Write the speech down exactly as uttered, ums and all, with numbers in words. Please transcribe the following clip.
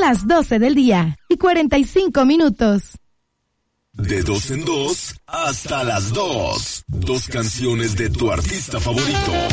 las doce del día y cuarenta y cinco minutos. De dos en dos hasta las dos. Dos canciones de tu artista favorito.